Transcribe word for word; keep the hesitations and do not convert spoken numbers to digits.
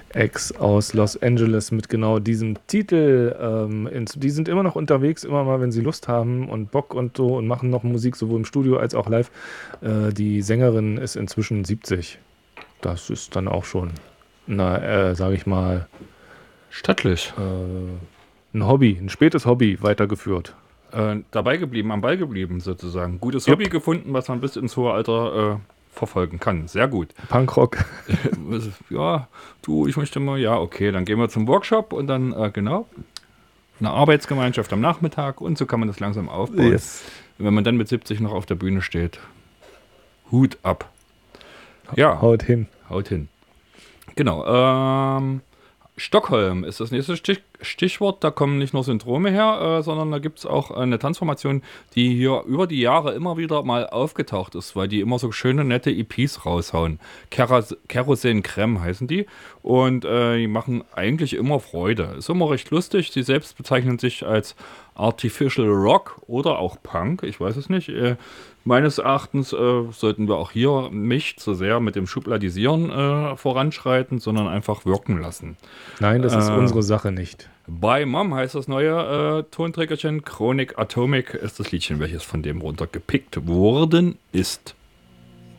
Ex aus Los Angeles mit genau diesem Titel. Ähm, in, die sind immer noch unterwegs, immer mal, wenn sie Lust haben und Bock und so und machen noch Musik, sowohl im Studio als auch live. Äh, die Sängerin ist inzwischen siebzig. Das ist dann auch schon, na, äh, sage ich mal, Stattlich. Äh, ein Hobby, ein spätes Hobby weitergeführt. Äh, dabei geblieben, am Ball geblieben sozusagen. Gutes Yep. Hobby gefunden, was man bis ins hohe Alter äh, verfolgen kann. Sehr gut. Punkrock. Ja, du, ich möchte mal, ja, okay, dann gehen wir zum Workshop und dann, äh, genau, eine Arbeitsgemeinschaft am Nachmittag und so kann man das langsam aufbauen. Yes. Wenn man dann mit siebzig noch auf der Bühne steht, Hut ab. Ja, Haut hin. Haut hin. Genau, ähm, Stockholm ist das nächste Stich Stichwort. Da kommen nicht nur Syndrome her, äh, sondern da gibt es auch eine Tanzformation, die hier über die Jahre immer wieder mal aufgetaucht ist, weil die immer so schöne, nette E Ps raushauen. Keras Kerosene Creme heißen die und äh, die machen eigentlich immer Freude. Ist immer recht lustig. Sie selbst bezeichnen sich als Artificial Rock oder auch Punk, ich weiß es nicht. Äh, meines Erachtens äh, sollten wir auch hier nicht so sehr mit dem Schubladisieren äh, voranschreiten, sondern einfach wirken lassen. Nein, das ist Äh, unsere Sache nicht. By Mom heißt das neue äh, Tonträgerchen. Chronic Atomic ist das Liedchen, welches von dem runtergepickt worden ist.